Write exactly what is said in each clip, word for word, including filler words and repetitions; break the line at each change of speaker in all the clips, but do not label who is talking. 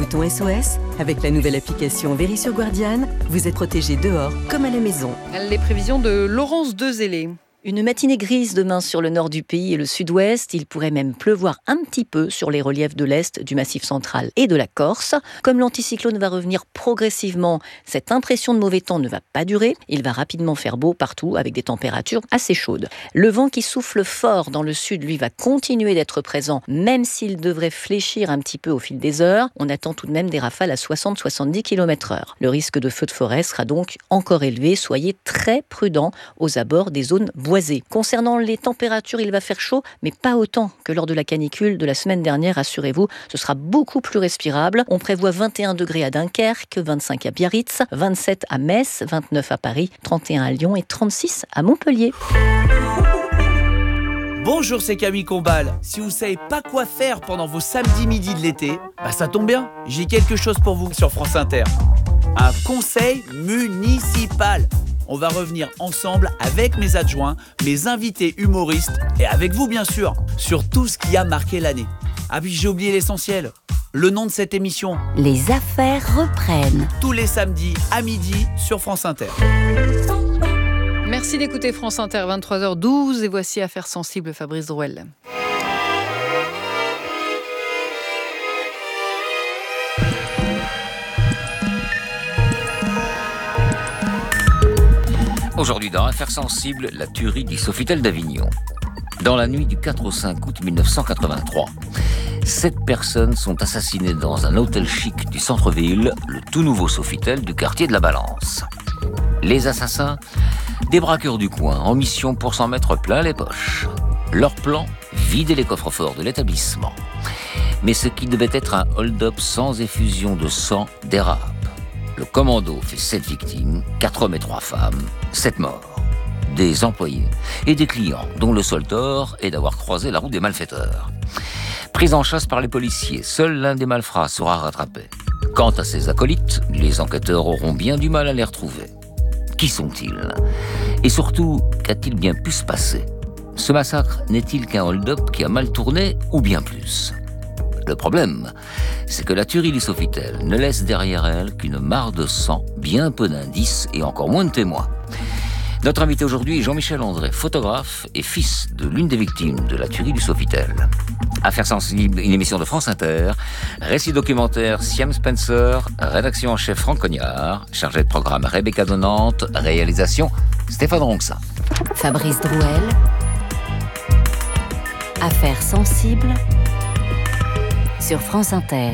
ton S O S? Avec la nouvelle application Verisure Guardian, vous êtes protégé dehors comme à la maison.
Les prévisions de Laurence Dezélé.
Une matinée grise demain sur le nord du pays et le sud-ouest. Il pourrait même pleuvoir un petit peu sur les reliefs de l'est, du Massif central et de la Corse. Comme l'anticyclone va revenir progressivement, cette impression de mauvais temps ne va pas durer. Il va rapidement faire beau partout avec des températures assez chaudes. Le vent qui souffle fort dans le sud, lui, va continuer d'être présent, même s'il devrait fléchir un petit peu au fil des heures. On attend tout de même des rafales à soixante à soixante-dix kilomètres heure. Le risque de feu de forêt sera donc encore élevé. Soyez très prudents aux abords des zones boisées. Concernant les températures, il va faire chaud, mais pas autant que lors de la canicule de la semaine dernière, rassurez-vous, ce sera beaucoup plus respirable. On prévoit vingt et un degrés à Dunkerque, vingt-cinq à Biarritz, vingt-sept à Metz, vingt-neuf à Paris, trente et un à Lyon et trente-six à Montpellier.
Bonjour, c'est Camille Combal. Si vous savez pas quoi faire pendant vos samedis midi de l'été, bah ça tombe bien, j'ai quelque chose pour vous sur France Inter. Un conseil municipal. On va revenir ensemble avec mes adjoints, mes invités humoristes et avec vous bien sûr, sur tout ce qui a marqué l'année. Ah puis j'ai oublié l'essentiel, le nom de cette émission.
Les affaires reprennent.
Tous les samedis à midi sur France Inter.
Merci d'écouter France Inter, vingt-trois heures douze, et voici Affaires sensibles, Fabrice Drouel.
Aujourd'hui dans Affaires sensibles, la tuerie du Sofitel d'Avignon. Dans la nuit du quatre au cinq août mille neuf cent quatre-vingt-trois, sept personnes sont assassinées dans un hôtel chic du centre-ville, le tout nouveau Sofitel du quartier de la Balance. Les assassins, des braqueurs du coin, en mission pour s'en mettre plein les poches. Leur plan, vider les coffres-forts de l'établissement. Mais ce qui devait être un hold-up sans effusion de sang dérape. Le commando fait sept victimes, quatre hommes et trois femmes, sept morts. Des employés et des clients, dont le seul tort est d'avoir croisé la route des malfaiteurs. Pris en chasse par les policiers, seul l'un des malfrats sera rattrapé. Quant à ses acolytes, les enquêteurs auront bien du mal à les retrouver. Qui sont-ils ? Et surtout, qu'a-t-il bien pu se passer ? Ce massacre n'est-il qu'un hold-up qui a mal tourné ou bien plus ? Le problème, c'est que la tuerie du Sofitel ne laisse derrière elle qu'une mare de sang, bien peu d'indices et encore moins de témoins. Notre invité aujourd'hui est Jean-Michel André, photographe et fils de l'une des victimes de la tuerie du Sofitel. Affaires sensibles, une émission de France Inter, récit documentaire Siam Spencer, rédaction en chef Franck Cognard, chargé de programme Rebecca Donante, réalisation Stéphane Ronxa.
Fabrice Drouel. Affaires sensibles sur France Inter.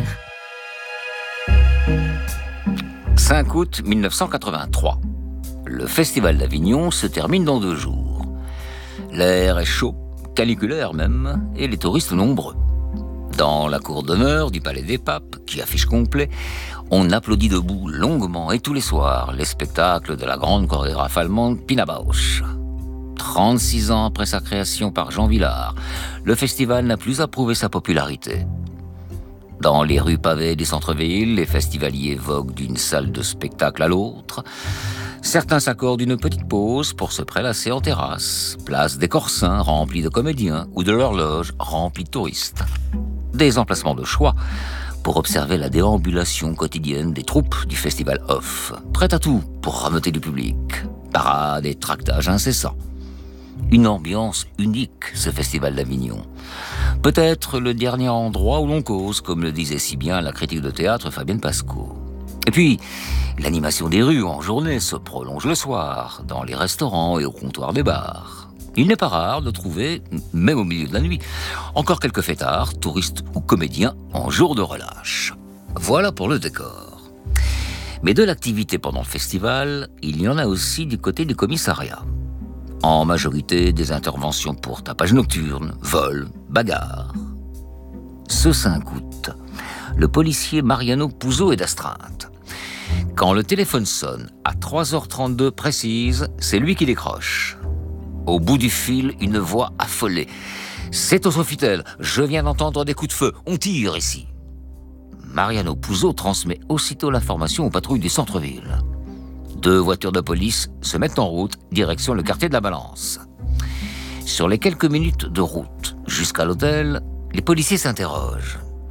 cinq août mille neuf cent quatre-vingt-trois. Le Festival d'Avignon se termine dans deux jours. L'air est chaud, caniculaire même, et les touristes nombreux. Dans la cour d'honneur du Palais des Papes, qui affiche complet, on applaudit debout longuement et tous les soirs les spectacles de la grande chorégraphe allemande Pina Bausch. trente-six ans après sa création par Jean Vilar, le festival n'a plus à prouver sa popularité. Dans les rues pavées des centres-villes, les festivaliers voguent d'une salle de spectacle à l'autre. Certains s'accordent une petite pause pour se prélasser en terrasse, place des Corsins remplis de comédiens ou de leurs loges remplies de touristes. Des emplacements de choix pour observer la déambulation quotidienne des troupes du festival Off, prêtes à tout pour rameuter du public. Parades et tractages incessants. Une ambiance unique, ce festival d'Avignon. Peut-être le dernier endroit où l'on cause, comme le disait si bien la critique de théâtre Fabienne Pasco. Et puis, l'animation des rues en journée se prolonge le soir, dans les restaurants et au comptoir des bars. Il n'est pas rare de trouver, même au milieu de la nuit, encore quelques fêtards, touristes ou comédiens, en jour de relâche. Voilà pour le décor. Mais de l'activité pendant le festival, il y en a aussi du côté du commissariat. En majorité, des interventions pour tapage nocturne, vol, bagarre. Ce cinq août, le policier Mariano Puzo est d'astreinte. Quand le téléphone sonne à trois heures trente-deux précise, c'est lui qui décroche. Au bout du fil, une voix affolée. « C'est au Sofitel, je viens d'entendre des coups de feu, on tire ici !» Mariano Puzo transmet aussitôt l'information aux patrouilles du centre-ville. Deux voitures de police se mettent en route, direction le quartier de la Balance. Sur les quelques minutes de route jusqu'à l'hôtel, les policiers s'interrogent.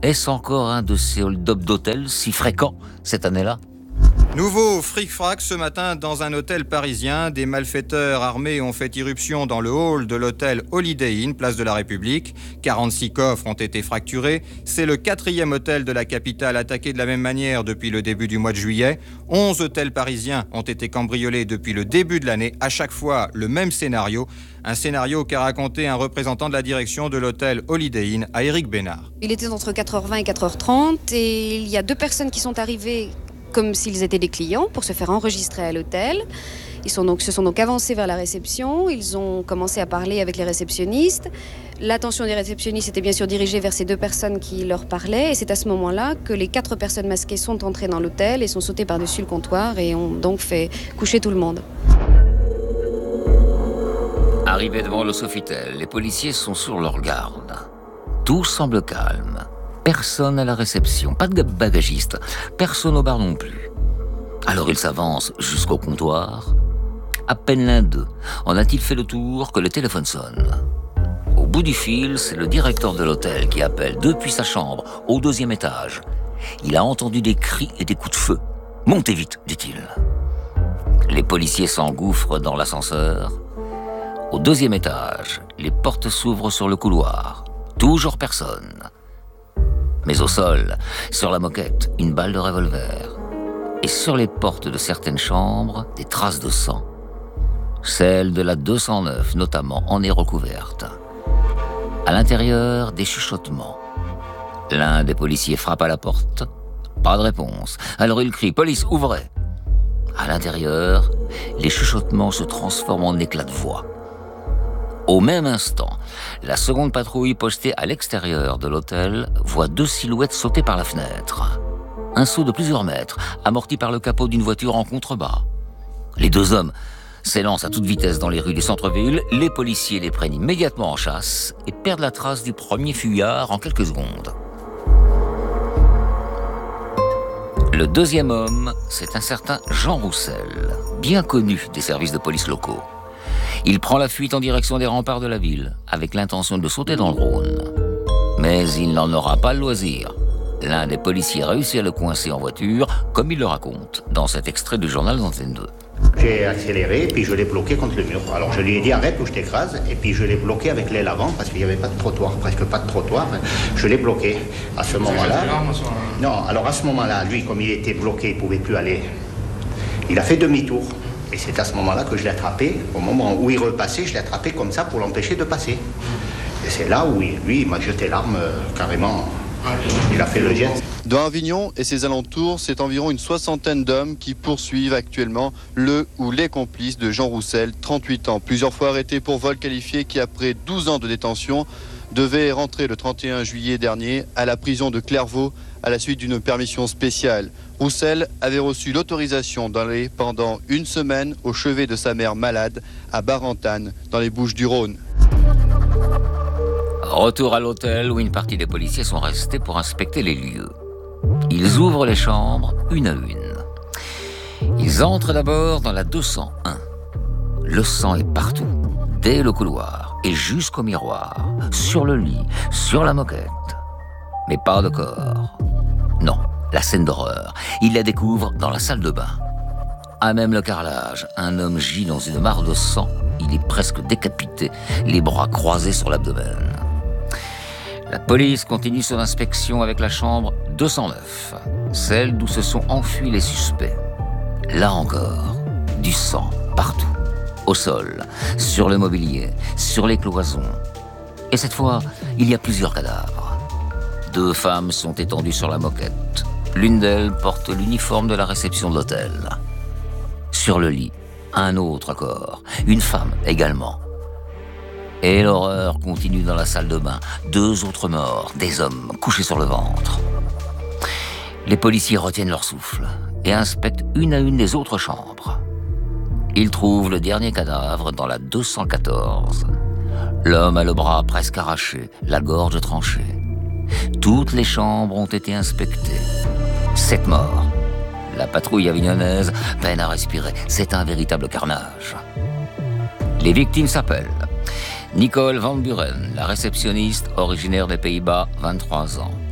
Est-ce encore un de ces hold-up d'hôtels si fréquents cette année-là ?
Nouveau fric-frac ce matin dans un hôtel parisien. Des malfaiteurs armés ont fait irruption dans le hall de l'hôtel Holiday Inn, place de la République. quarante-six coffres ont été fracturés. C'est le quatrième hôtel de la capitale attaqué de la même manière depuis le début du mois de juillet. onze hôtels parisiens ont été cambriolés depuis le début de l'année. À chaque fois, le même scénario. Un scénario qu'a raconté un représentant de la direction de l'hôtel Holiday Inn à Éric Bénard.
Il était entre quatre heures vingt et quatre heures trente et il y a deux personnes qui sont arrivées comme s'ils étaient des clients pour se faire enregistrer à l'hôtel. Ils sont donc, se sont donc avancés vers la réception. Ils ont commencé à parler avec les réceptionnistes. L'attention des réceptionnistes était bien sûr dirigée vers ces deux personnes qui leur parlaient. Et c'est à ce moment-là que les quatre personnes masquées sont entrées dans l'hôtel et sont sautées par-dessus le comptoir et ont donc fait coucher tout le monde.
Arrivés devant le Sofitel, les policiers sont sur leur garde. Tout semble calme. Personne à la réception, pas de bagagiste, personne au bar non plus. Alors ils s'avancent jusqu'au comptoir. À peine l'un d'eux en a-t-il fait le tour que le téléphone sonne. Au bout du fil, c'est le directeur de l'hôtel qui appelle depuis sa chambre, au deuxième étage. Il a entendu des cris et des coups de feu. « Montez vite », dit-il. Les policiers s'engouffrent dans l'ascenseur. Au deuxième étage, les portes s'ouvrent sur le couloir. Toujours personne. Mais au sol, sur la moquette, une balle de revolver. Et sur les portes de certaines chambres, des traces de sang. Celle de la deux cent neuf, notamment, en est recouverte. À l'intérieur, des chuchotements. L'un des policiers frappe à la porte. Pas de réponse. Alors il crie « Police, ouvrez !» À l'intérieur, les chuchotements se transforment en éclats de voix. Au même instant, la seconde patrouille postée à l'extérieur de l'hôtel voit deux silhouettes sauter par la fenêtre. Un saut de plusieurs mètres, amorti par le capot d'une voiture en contrebas. Les deux hommes s'élancent à toute vitesse dans les rues du centre-ville, les policiers les prennent immédiatement en chasse et perdent la trace du premier fuyard en quelques secondes. Le deuxième homme, c'est un certain Jean Roussel, bien connu des services de police locaux. Il prend la fuite en direction des remparts de la ville, avec l'intention de sauter dans le Rhône. Mais il n'en aura pas le loisir. L'un des policiers réussit à le coincer en voiture, comme il le raconte dans cet extrait du journal d'Antenne deux.
J'ai accéléré, puis je l'ai bloqué contre le mur. Alors je lui ai dit arrête ou je t'écrase, et puis je l'ai bloqué avec l'aile avant, parce qu'il n'y avait pas de trottoir, presque pas de trottoir. Je l'ai bloqué. À ce moment-là... Non, alors à ce moment-là, lui, comme il était bloqué, il ne pouvait plus aller. Il a fait demi-tour. Et c'est à ce moment-là que je l'ai attrapé. Au moment où il repassait, je l'ai attrapé comme ça pour l'empêcher de passer. Et c'est là où il, lui, il m'a jeté l'arme euh, carrément. Il a fait le geste.
Dans Avignon et ses alentours, c'est environ une soixantaine d'hommes qui poursuivent actuellement le ou les complices de Jean Roussel, trente-huit ans. Plusieurs fois arrêté pour vol qualifié qui, après douze ans de détention, devait rentrer le trente et un juillet dernier à la prison de Clairvaux à la suite d'une permission spéciale. Roussel avait reçu l'autorisation d'aller pendant une semaine au chevet de sa mère malade à Barentane, dans les Bouches-du-Rhône.
Retour à l'hôtel où une partie des policiers sont restés pour inspecter les lieux. Ils ouvrent les chambres une à une. Ils entrent d'abord dans la deux cent un. Le sang est partout, dès le couloir et jusqu'au miroir, sur le lit, sur la moquette. Mais pas de corps. Non, la scène d'horreur. Ils la découvrent dans la salle de bain. À même le carrelage, un homme gît dans une mare de sang. Il est presque décapité, les bras croisés sur l'abdomen. La police continue son inspection avec la chambre deux cent neuf, celle d'où se sont enfuis les suspects. Là encore, du sang partout, au sol, sur le mobilier, sur les cloisons. Et cette fois, il y a plusieurs cadavres. Deux femmes sont étendues sur la moquette. L'une d'elles porte l'uniforme de la réception de l'hôtel. Sur le lit, un autre corps, une femme également. Et l'horreur continue dans la salle de bain. Deux autres morts, des hommes couchés sur le ventre. Les policiers retiennent leur souffle et inspectent une à une les autres chambres. Ils trouvent le dernier cadavre dans la deux cent quatorze. L'homme a le bras presque arraché, la gorge tranchée. Toutes les chambres ont été inspectées. Sept morts. La patrouille avignonnaise peine à respirer. C'est un véritable carnage. Les victimes s'appellent Nicole Van Buren, la réceptionniste originaire des Pays-Bas, vingt-trois ans.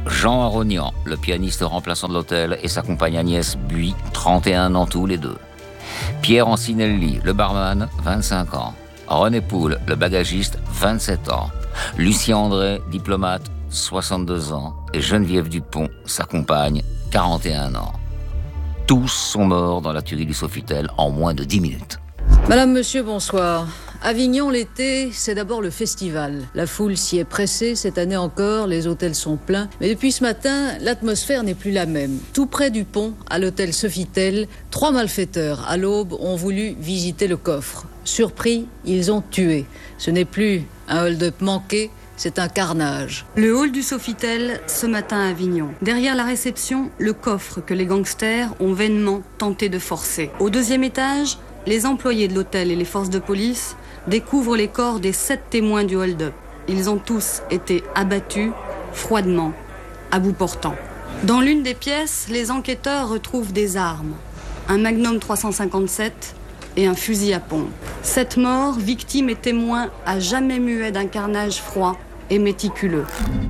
Jean Aronian, le pianiste remplaçant de l'hôtel, et sa compagne Agnès Buis, trente et un ans tous les deux. Pierre Ancinelli, le barman, vingt-cinq ans. René Poul, le bagagiste, vingt-sept ans. Lucien André, diplomate, soixante-deux ans. Et Geneviève Dupont, sa compagne, quarante et un ans. Tous sont morts dans la tuerie du Sofitel en moins de dix minutes.
Madame, monsieur, bonsoir. Avignon, l'été, c'est d'abord le festival. La foule s'y est pressée, cette année encore, les hôtels sont pleins. Mais depuis ce matin, l'atmosphère n'est plus la même. Tout près du pont, à l'hôtel Sofitel, trois malfaiteurs, à l'aube, ont voulu visiter le coffre. Surpris, ils ont tué. Ce n'est plus un hold-up manqué, c'est un carnage.
Le hall du Sofitel, ce matin à Avignon. Derrière la réception, le coffre que les gangsters ont vainement tenté de forcer. Au deuxième étage, les employés de l'hôtel et les forces de police découvrent les corps des sept témoins du hold-up. Ils ont tous été abattus, froidement, à bout portant. Dans l'une des pièces, les enquêteurs retrouvent des armes. Un Magnum trois cent cinquante-sept et un fusil à pompe. Sept morts, victimes et témoins à jamais muets d'un carnage froid et méticuleux.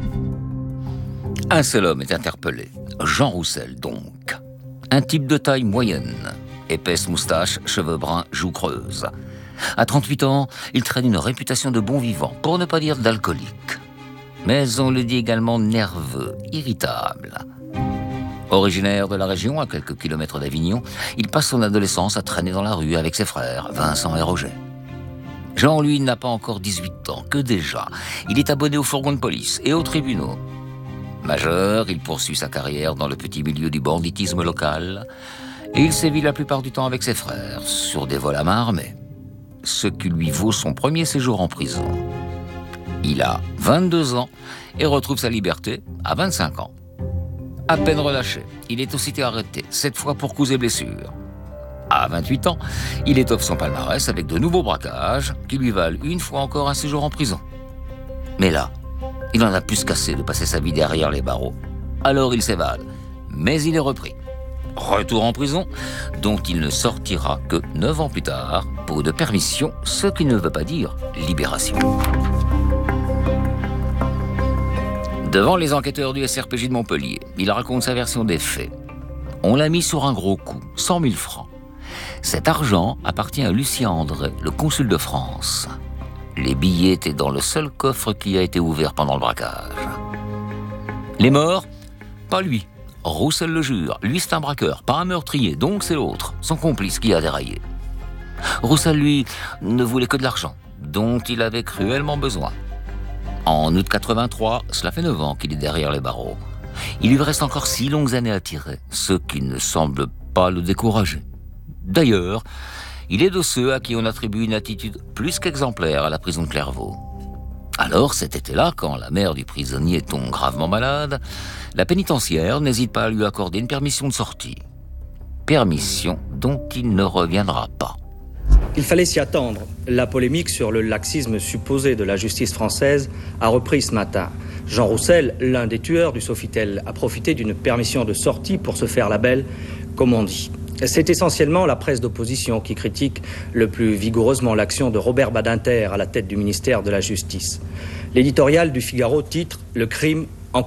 Un seul homme est interpellé, Jean Roussel donc. Un type de taille moyenne, épaisse moustache, cheveux bruns, joues creuses. À trente-huit ans, il traîne une réputation de bon vivant, pour ne pas dire d'alcoolique. Mais on le dit également nerveux, irritable. Originaire de la région, à quelques kilomètres d'Avignon, il passe son adolescence à traîner dans la rue avec ses frères, Vincent et Roger. Jean, lui, n'a pas encore dix-huit ans, que déjà, il est abonné au fourgon de police et aux tribunaux. Majeur, il poursuit sa carrière dans le petit milieu du banditisme local et il sévit la plupart du temps avec ses frères, sur des vols à main armée. Ce qui lui vaut son premier séjour en prison. Il a vingt-deux ans et retrouve sa liberté à vingt-cinq ans. À peine relâché, il est aussitôt arrêté, cette fois pour coups et blessures. À vingt-huit ans, il étoffe son palmarès avec de nouveaux braquages qui lui valent une fois encore un séjour en prison. Mais là, il en a plus qu'assez de passer sa vie derrière les barreaux. Alors il s'évade, mais il est repris. Retour en prison, dont il ne sortira que neuf ans plus tard, pour de permission, ce qui ne veut pas dire libération. Devant les enquêteurs du S R P J de Montpellier, il raconte sa version des faits. On l'a mis sur un gros coup, cent mille francs. Cet argent appartient à Lucien André, le consul de France. Les billets étaient dans le seul coffre qui a été ouvert pendant le braquage. Les morts, pas lui. Roussel le jure, lui c'est un braqueur, pas un meurtrier, donc c'est l'autre, son complice qui a déraillé. Roussel, lui, ne voulait que de l'argent, dont il avait cruellement besoin. En août quatre-vingt-trois, cela fait neuf ans qu'il est derrière les barreaux. Il lui reste encore six longues années à tirer, ce qui ne semble pas le décourager. D'ailleurs, il est de ceux à qui on attribue une attitude plus qu'exemplaire à la prison de Clairvaux. Alors, cet été-là, quand la mère du prisonnier tombe gravement malade, la pénitentiaire n'hésite pas à lui accorder une permission de sortie. Permission dont il ne reviendra pas.
Il fallait s'y attendre. La polémique sur le laxisme supposé de la justice française a repris ce matin. Jean Roussel, l'un des tueurs du Sofitel, a profité d'une permission de sortie pour se faire la belle, comme on dit. C'est essentiellement la presse d'opposition qui critique le plus vigoureusement l'action de Robert Badinter à la tête du ministère de la Justice. L'éditorial du Figaro titre « Le crime encouragé ».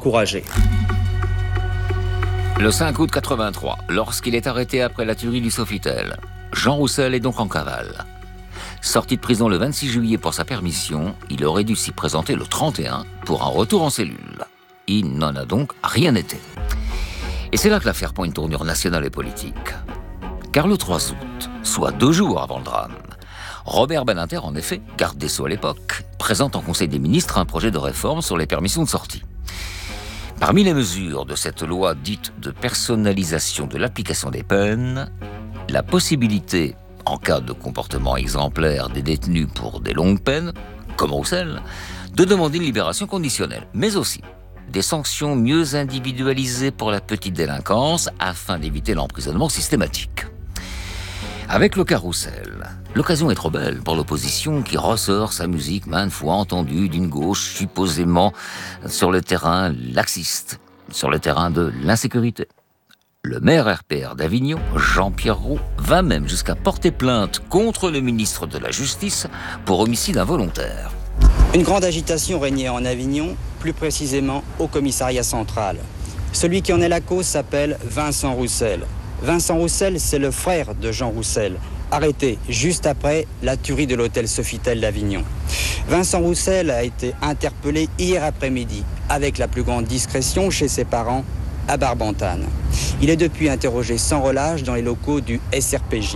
Le cinq août quatre-vingt-trois, lorsqu'il est arrêté après la tuerie du Sofitel, Jean Roussel est donc en cavale. Sorti de prison le vingt-six juillet pour sa permission, il aurait dû s'y présenter le trente et un pour un retour en cellule. Il n'en a donc rien été. Et c'est là que l'affaire prend une tournure nationale et politique. Car le trois août, soit deux jours avant le drame, Robert Badinter, en effet, garde des Sceaux à l'époque, présente en Conseil des ministres un projet de réforme sur les permissions de sortie. Parmi les mesures de cette loi dite de personnalisation de l'application des peines, la possibilité, en cas de comportement exemplaire des détenus pour des longues peines, comme Roussel, de demander une libération conditionnelle, mais aussi des sanctions mieux individualisées pour la petite délinquance afin d'éviter l'emprisonnement systématique. Avec le cas Roussel, l'occasion est trop belle pour l'opposition qui ressort sa musique maintes fois entendue d'une gauche supposément sur le terrain laxiste, sur le terrain de l'insécurité. Le maire R P R d'Avignon, Jean-Pierre Roux, va même jusqu'à porter plainte contre le ministre de la Justice pour homicide involontaire.
Une grande agitation régnait en Avignon plus précisément au commissariat central. Celui qui en est la cause s'appelle Vincent Roussel. Vincent Roussel, c'est le frère de Jean Roussel, arrêté juste après la tuerie de l'hôtel Sofitel d'Avignon. Vincent Roussel a été interpellé hier après-midi avec la plus grande discrétion chez ses parents à Barbentane. Il est depuis interrogé sans relâche dans les locaux du S R P J.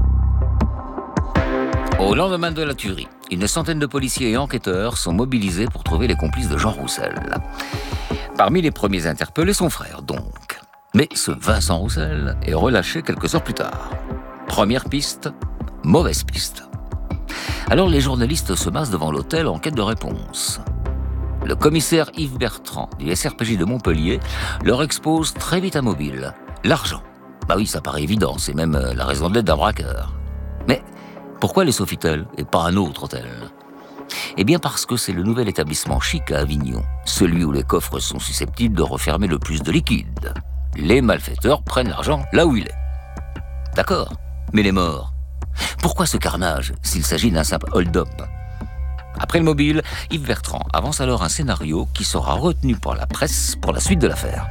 Au lendemain de la tuerie, une centaine de policiers et enquêteurs sont mobilisés pour trouver les complices de Jean Roussel. Parmi les premiers interpellés, son frère, donc. Mais ce Vincent Roussel est relâché quelques heures plus tard. Première piste, mauvaise piste. Alors les journalistes se massent devant l'hôtel en quête de réponse. Le commissaire Yves Bertrand du S R P J de Montpellier leur expose très vite un mobile. L'argent. Bah oui, ça paraît évident, c'est même la raison d'être d'un braqueur. Mais pourquoi les Sofitel et pas un autre hôtel ? Eh bien parce que c'est le nouvel établissement chic à Avignon, celui où les coffres sont susceptibles de refermer le plus de liquide. Les malfaiteurs prennent l'argent là où il est. D'accord, mais les morts. Pourquoi ce carnage s'il s'agit d'un simple hold-up ? Après le mobile, Yves Bertrand avance alors un scénario qui sera retenu par la presse pour la suite de l'affaire.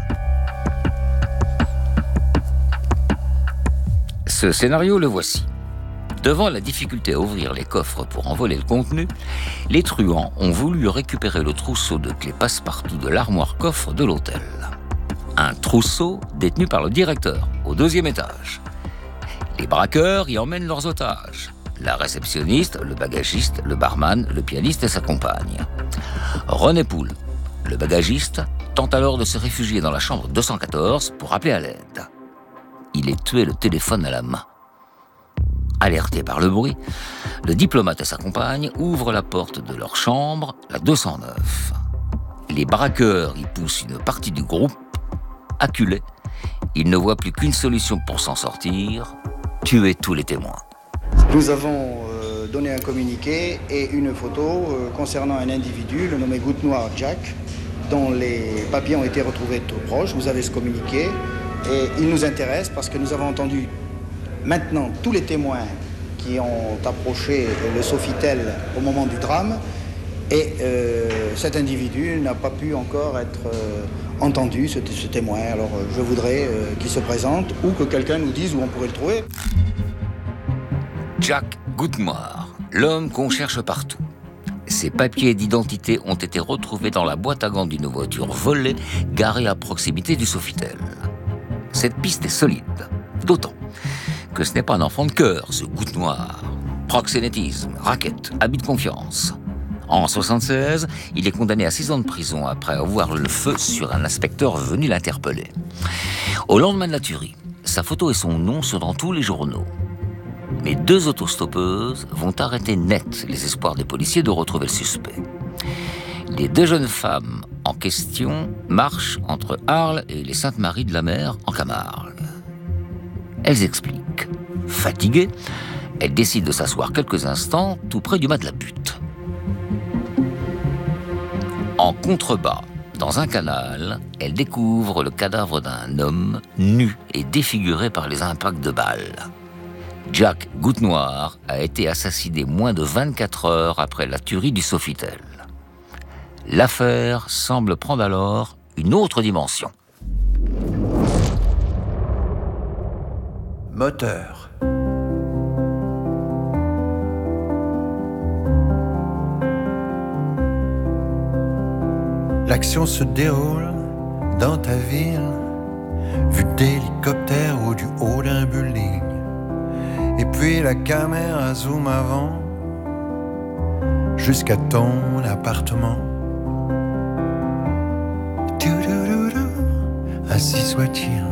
Ce scénario, le voici. Devant la difficulté à ouvrir les coffres pour en voler le contenu, les truands ont voulu récupérer le trousseau de clés passe-partout de l'armoire-coffre de l'hôtel. Un trousseau détenu par le directeur, au deuxième étage. Les braqueurs y emmènent leurs otages. La réceptionniste, le bagagiste, le barman, le pianiste et sa compagne. René Poul, le bagagiste, tente alors de se réfugier dans la chambre deux cent quatorze pour appeler à l'aide. Il est tué le téléphone à la main. Alerté par le bruit, le diplomate et sa compagne ouvrent la porte de leur chambre, la deux cent neuf. Les braqueurs y poussent une partie du groupe. Acculés, ils ne voient plus qu'une solution pour s'en sortir, tuer tous les témoins.
Nous avons euh, donné un communiqué et une photo euh, concernant un individu, le nommé Goutte Noire Jack, dont les papiers ont été retrouvés tout proches. Vous avez ce communiqué et il nous intéresse parce que nous avons entendu maintenant tous les témoins qui ont approché le Sofitel au moment du drame et euh, cet individu n'a pas pu encore être euh, entendu, ce, ce témoin. Alors euh, je voudrais euh, qu'il se présente ou que quelqu'un nous dise où on pourrait le trouver.
Jack Goutte Noire, l'homme qu'on cherche partout. Ses papiers d'identité ont été retrouvés dans la boîte à gants d'une voiture volée garée à proximité du Sofitel. Cette piste est solide, d'autant que ce n'est pas un enfant de cœur, ce Goutte Noire. Proxénétisme, racket, abus de confiance. En soixante-seize, il est condamné à six ans de prison après avoir le feu sur un inspecteur venu l'interpeller. Au lendemain de la tuerie, sa photo et son nom sont dans tous les journaux. Mais deux autostoppeuses vont arrêter net les espoirs des policiers de retrouver le suspect. Les deux jeunes femmes en question marchent entre Arles et les Saintes-Maries de la Mer en Camargue. Elles expliquent. Fatiguées, elles décident de s'asseoir quelques instants tout près du mât de la butte. En contrebas, dans un canal, elles découvrent le cadavre d'un homme nu et défiguré par les impacts de balles. Jack Goutte Noire a été assassiné moins de vingt-quatre heures après la tuerie du Sofitel. L'affaire semble prendre alors une autre dimension.
Moteur. L'action se déroule dans ta ville, vue d'hélicoptère ou du haut d'un building. Et puis la caméra zoom avant, jusqu'à ton appartement. Ainsi soit-il.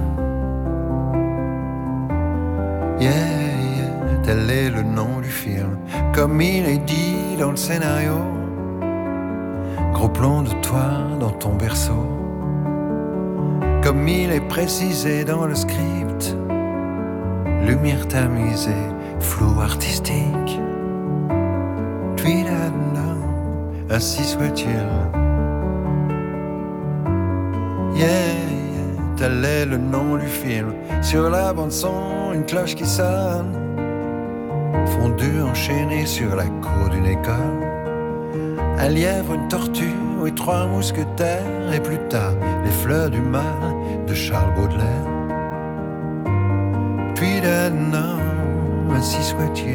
Yeah, yeah, tel est le nom du film, comme il est dit dans le scénario. Gros plan de toi dans ton berceau, comme il est précisé dans le script. Lumière tamisée, flou artistique. Ainsi soit-il. Yeah, yeah, tel est le nom du film. Sur la bande son, une cloche qui sonne. Fondu enchaîné sur la cour d'une école. Un lièvre, une tortue, et trois mousquetaires, et plus tard les fleurs du mal de Charles Baudelaire. Puis d'un homme, ainsi soit-il,